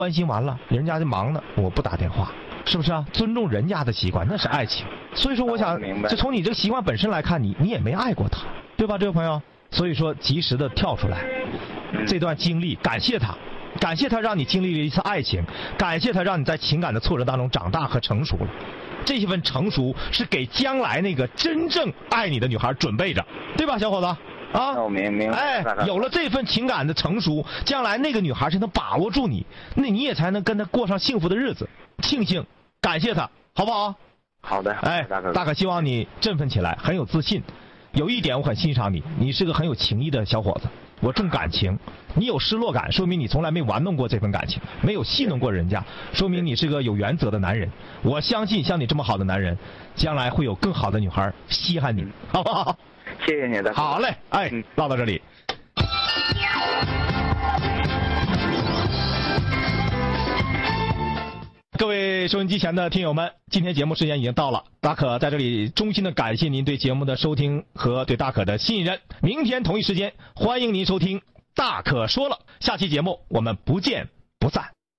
关心完了，人家就忙呢，我不打电话，是不是啊？尊重人家的习惯，那是爱情。所以说，我想，就从你这个习惯本身来看，你也没爱过他，对吧，这位朋友？所以说，及时的跳出来，这段经历，感谢他。感谢他让你经历了一次爱情，感谢他让你在情感的挫折当中长大和成熟了。这一份成熟是给将来那个真正爱你的女孩准备着，对吧，小伙子？啊， 明白。 有了这份情感的成熟，将来那个女孩才能把握住你，那你也才能跟她过上幸福的日子。庆幸，感谢她，好不好？ 好的。 大可希望你振奋起来，很有自信。有一点我很欣赏你，你是个很有情义的小伙子。我重感情，你有失落感，说明你从来没玩弄过这份感情，没有戏弄过人家，说明你是个有原则的男人。我相信像你这么好的男人，将来会有更好的女孩稀罕你，好不好？ 谢谢你的。 好嘞，唠到这里。各位收音机前的听友们，今天节目时间已经到了，大可在这里衷心的感谢您对节目的收听和对大可的信任。明天同一时间，欢迎您收听大可说了，下期节目我们不见不散。